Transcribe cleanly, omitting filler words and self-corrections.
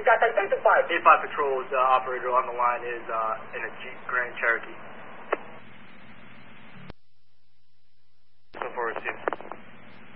got that 85. 85 Patrol's operator on the line is in a Jeep Grand Cherokee.